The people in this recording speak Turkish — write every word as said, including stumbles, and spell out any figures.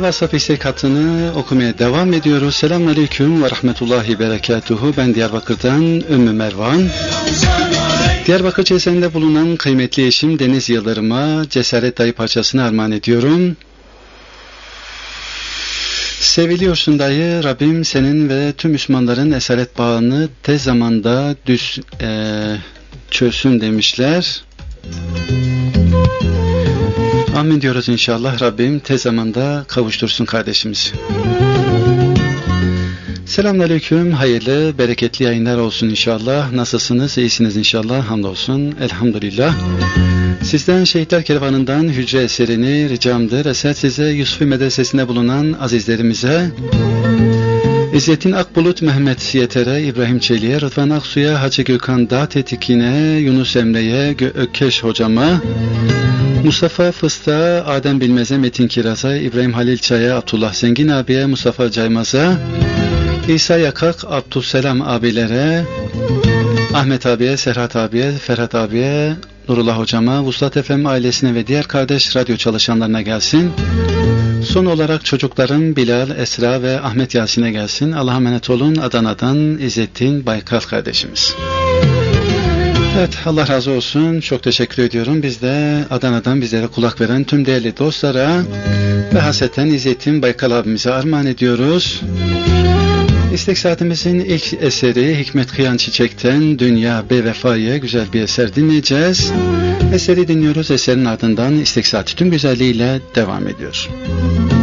WhatsApp istek hattını okumaya devam ediyoruz. Selamünaleyküm ve rahmetullahi berekatuhu. Ben Diyarbakır'dan Ümmü Mervan. Diyarbakır Cezeni'nde bulunan kıymetli eşim Deniz Yıldırım'a Cesaret Dayı parçasını armağan ediyorum. Seviliyorsun dayı, Rabbim senin ve tüm Müslümanların esaret bağını tez zamanda düz e, çözsün demişler. Amin diyoruz inşallah. Rabbim tez zamanda kavuştursun kardeşimizi. Selamünaleyküm. Hayırlı, bereketli yayınlar olsun inşallah. Nasılsınız? İyisiniz inşallah. Hamdolsun. Elhamdülillah. Sizden Şehitler Kervanı'ndan hücre eserini ricamdır. Eser size Yusufi Medresesi'nde bulunan azizlerimize, İzzettin Akbulut, Mehmet Yeter'e, İbrahim Çelik'e, Rıdvan Aksu'ya, Hacı Gökhan Dağtetik'ine, Yunus Emre'ye, Ökkeş Hocam'a, Mustafa Fıstık'a, Adem Bilmez'e, Metin Kiraz'a, İbrahim Halil Çay'a, Abdullah Zengin abiye, Mustafa Caymaz'a, İsa Yakak, Abdüsselam abilere, Ahmet abiye, Serhat abiye, Ferhat abiye, Nurullah hocama, Vuslat F M ailesine ve diğer kardeş radyo çalışanlarına gelsin. Son olarak çocuklarım Bilal, Esra ve Ahmet Yasin'e gelsin. Allah'a emanet olun. Adana'dan İzzettin Baykal kardeşimiz. Evet, Allah razı olsun. Çok teşekkür ediyorum. Biz de Adana'dan bizlere kulak veren tüm değerli dostlara ve haseten İzzettin Baykal abimize armağan ediyoruz. İstek saatimizin ilk eseri Hikmet Kıyan Çiçek'ten Dünya Bevefa'ya güzel bir eser dinleyeceğiz. Eseri dinliyoruz. Eserin ardından istek saati tüm güzelliğiyle devam ediyor.